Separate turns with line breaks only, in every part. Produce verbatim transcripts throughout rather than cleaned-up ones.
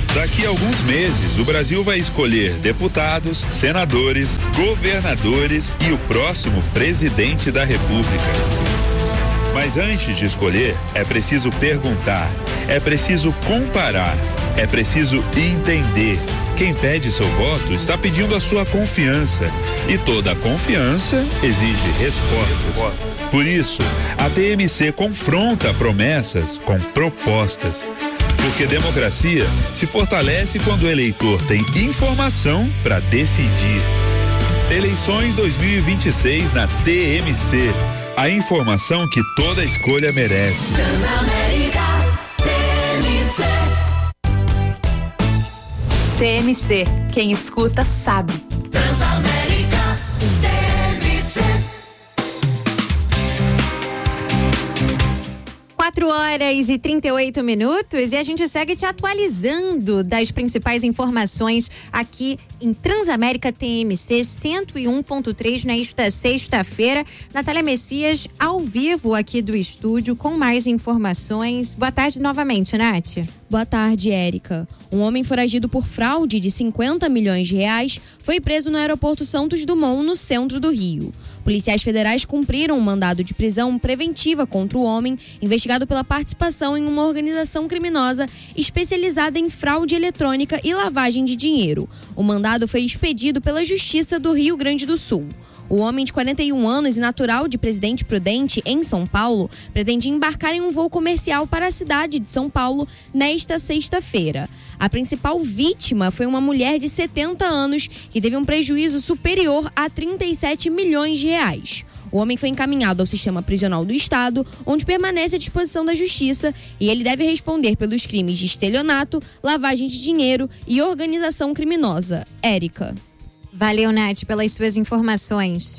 Daqui a alguns meses, o Brasil vai escolher deputados, senadores, governadores e o próximo presidente da República. Mas antes de escolher, é preciso perguntar, é preciso comparar, é preciso entender. Quem pede seu voto está pedindo a sua confiança. E toda confiança exige respostas. Por isso, a T M C confronta promessas com propostas. Porque democracia se fortalece quando o eleitor tem informação para decidir. Eleições dois mil e vinte e seis na T M C. A informação que toda escolha merece.
T M C, quem escuta sabe.
Transamérica T M C.
quatro horas e trinta e oito minutos e a gente segue te atualizando das principais informações aqui em Transamérica T M C cento e um ponto três nesta sexta-feira. Natália Messias ao vivo aqui do estúdio com mais informações. Boa tarde novamente, Nath.
Boa tarde, Érica. Um homem foragido por fraude de cinquenta milhões de reais foi preso no aeroporto Santos Dumont, no centro do Rio. Policiais federais cumpriram um mandado de prisão preventiva contra o homem, investigado pela participação em uma organização criminosa especializada em fraude eletrônica e lavagem de dinheiro. O mandado foi expedido pela Justiça do Rio Grande do Sul. O homem de quarenta e um anos e natural de Presidente Prudente, em São Paulo, pretende embarcar em um voo comercial para a cidade de São Paulo nesta sexta-feira. A principal vítima foi uma mulher de setenta anos que teve um prejuízo superior a trinta e sete milhões de reais. O homem foi encaminhado ao sistema prisional do Estado, onde permanece à disposição da Justiça, e ele deve responder pelos crimes de estelionato, lavagem de dinheiro e organização criminosa. Érica.
Valeu, Nath, pelas suas informações.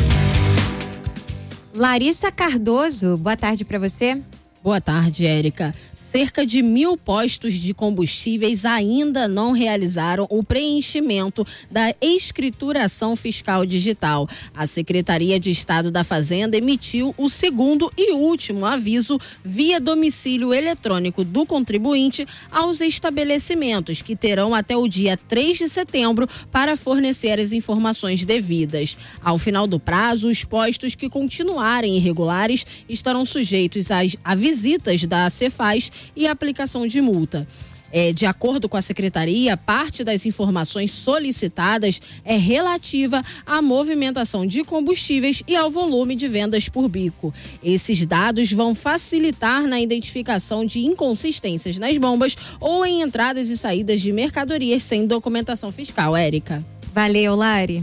Larissa Cardoso, boa tarde para você.
Boa tarde, Érica. Cerca de mil postos de combustíveis ainda não realizaram o preenchimento da escrituração fiscal digital. A Secretaria de Estado da Fazenda emitiu o segundo e último aviso via domicílio eletrônico do contribuinte aos estabelecimentos, que terão até o dia três de setembro para fornecer as informações devidas. Ao final do prazo, os postos que continuarem irregulares estarão sujeitos às, a visitas da Cefaz e aplicação de multa. É, de acordo com a Secretaria, parte das informações solicitadas é relativa à movimentação de combustíveis e ao volume de vendas por bico. Esses dados vão facilitar na identificação de inconsistências nas bombas ou em entradas e saídas de mercadorias sem documentação fiscal. Érica.
Valeu, Lari.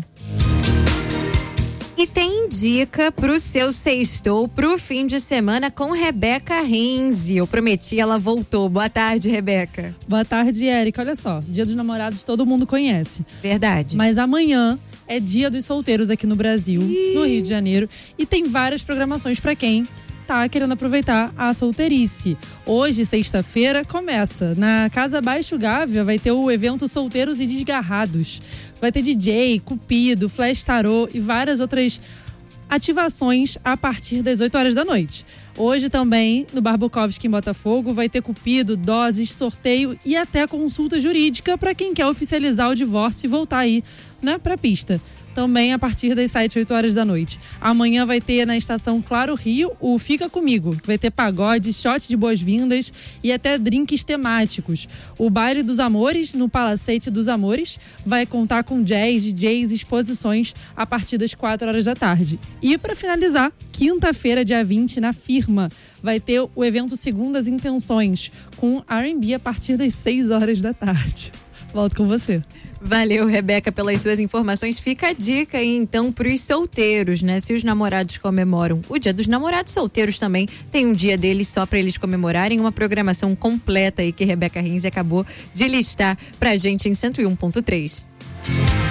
E tem dica pro seu sextou, pro fim de semana com Rebeca Renzi. Eu prometi, ela voltou. Boa tarde, Rebeca.
Boa tarde, Érica. Olha só, Dia dos Namorados todo mundo conhece.
Verdade.
Mas amanhã é Dia dos Solteiros aqui no Brasil, Ih. no Rio de Janeiro. E tem várias programações pra quem tá querendo aproveitar a solteirice. Hoje, sexta-feira, começa. Na Casa Baixo Gávea vai ter o evento Solteiros e Desgarrados. Vai ter D J, Cupido, Flash Tarô e várias outras ativações a partir das oito horas da noite. Hoje também, no Bar Bukowski em Botafogo, vai ter Cupido, doses, sorteio e até consulta jurídica para quem quer oficializar o divórcio e voltar aí, né, pra pista. Também a partir das sete, oito horas da noite. Amanhã vai ter na estação Claro Rio o Fica Comigo, que vai ter pagode, shot de boas-vindas e até drinks temáticos. O Baile dos Amores, no Palacete dos Amores, vai contar com jazz, D Js e exposições a partir das quatro horas da tarde. E para finalizar, quinta-feira, dia vinte, na Firma, vai ter o evento Segundas Intenções, com R and B a partir das seis horas da tarde. Volto com você.
Valeu, Rebeca, pelas suas informações. Fica a dica aí, então, pros solteiros, né? Se os namorados comemoram o Dia dos Namorados, solteiros também tem um dia deles só para eles comemorarem. Uma programação completa aí que Rebeca Renzi acabou de listar pra gente em cento e um ponto três.